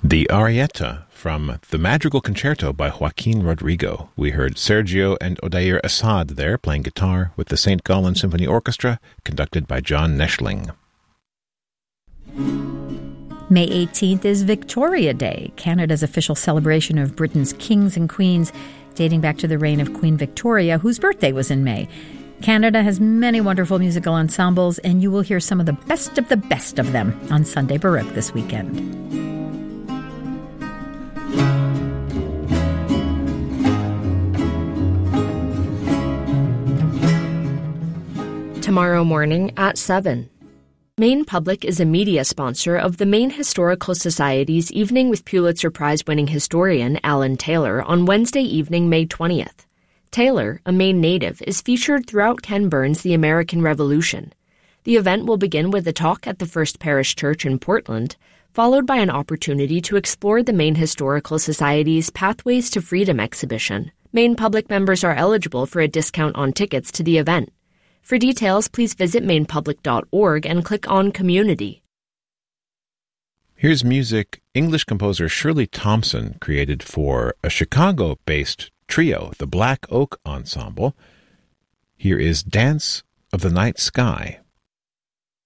The Arietta from the Madrigal Concerto by Joaquin Rodrigo. We heard Sergio and Odair Assad there playing guitar with the St. Gallen Symphony Orchestra, conducted by John Neschling. May 18th is Victoria Day, Canada's official celebration of Britain's kings and queens, dating back to the reign of Queen Victoria, whose birthday was in May. Canada has many wonderful musical ensembles, and you will hear some of the best of them on Sunday Baroque this weekend. Tomorrow morning at 7. Maine Public is a media sponsor of the Maine Historical Society's Evening with Pulitzer Prize-winning historian Alan Taylor on Wednesday evening, May 20th. Taylor, a Maine native, is featured throughout Ken Burns' The American Revolution. The event will begin with a talk at the First Parish Church in Portland, followed by an opportunity to explore the Maine Historical Society's Pathways to Freedom exhibition. Maine Public members are eligible for a discount on tickets to the event. For details, please visit mainepublic.org and click on Community. Here's music English composer Shirley Thompson created for a Chicago-based trio, the Black Oak Ensemble. Here is Dance of the Night Sky.